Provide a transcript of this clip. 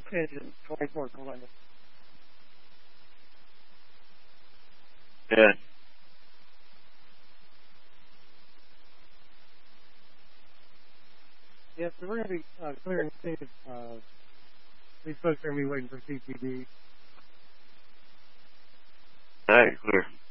engine, 24 Columbus. Yeah. Yeah, so we're going to be clearing things. These folks are going to be waiting for CPD. All right, clear.